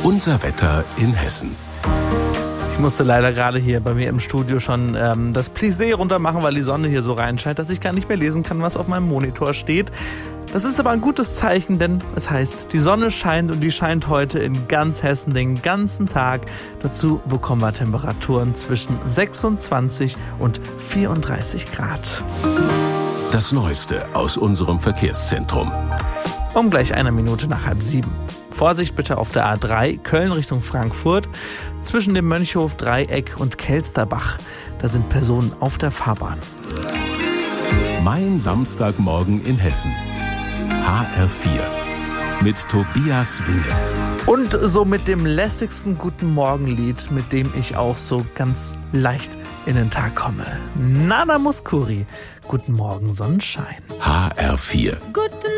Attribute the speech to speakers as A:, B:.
A: Unser Wetter in Hessen.
B: Ich musste leider gerade hier bei mir im Studio schon das Plissé runter machen, weil die Sonne hier so reinscheint, dass ich gar nicht mehr lesen kann, was auf meinem Monitor steht. Das ist aber ein gutes Zeichen, denn es heißt, die Sonne scheint und die scheint heute in ganz Hessen den ganzen Tag. Dazu bekommen wir Temperaturen zwischen 26 und 34 Grad.
A: Das Neueste aus unserem Verkehrszentrum.
B: Um gleich 1 Minute nach 6:30. Vorsicht bitte auf der A3 Köln Richtung Frankfurt zwischen dem Mönchhof-Dreieck und Kelsterbach. Da sind Personen auf der Fahrbahn.
A: Mein Samstagmorgen in Hessen. HR4 mit Tobias Winge.
B: Und so mit dem lässigsten Guten Morgen-Lied, mit dem ich auch so ganz leicht in den Tag komme. Nana Mouskouri. Guten Morgen, Sonnenschein.
A: HR4.
C: Guten